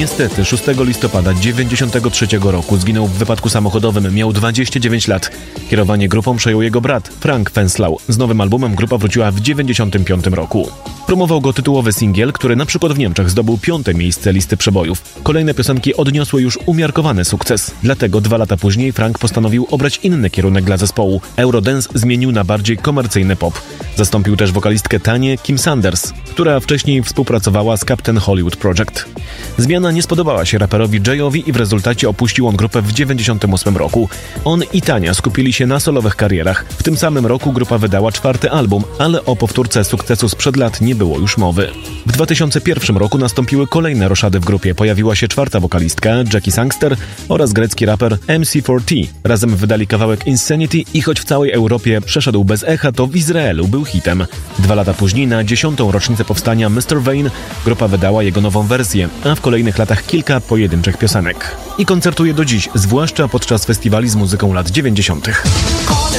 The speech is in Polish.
Niestety 6 listopada 1993 roku zginął w wypadku samochodowym. Miał 29 lat. Kierowanie grupą przejął jego brat, Frank Fenslau. Z nowym albumem grupa wróciła w 1995 roku. Promował go tytułowy singiel, który na przykład w Niemczech zdobył 5. miejsce listy przebojów. Kolejne piosenki odniosły już umiarkowany sukces. Dlatego 2 lata później Frank postanowił obrać inny kierunek dla zespołu. Eurodance zmienił na bardziej komercyjny pop. Zastąpił też wokalistkę Tanię Kim Sanders, która wcześniej współpracowała z Captain Hollywood Project. Zmiana nie spodobała się raperowi Jayowi i w rezultacie opuścił on grupę w 1998 roku. On i Tania skupili się na solowych karierach. W tym samym roku grupa wydała 4. album, ale o powtórce sukcesu sprzed lat nie było już mowy. W 2001 roku nastąpiły kolejne roszady w grupie. Pojawiła się 4. wokalistka Jackie Sangster oraz grecki raper MC4T. Razem wydali kawałek Insanity i choć w całej Europie przeszedł bez echa, to w Izraelu był hitem. 2 lata później, na 10. rocznicę powstania Mr. Vain, grupa wydała jego nową wersję, a w kolejnych latach kilka pojedynczych piosenek. I koncertuje do dziś, zwłaszcza podczas festiwali z muzyką lat 90.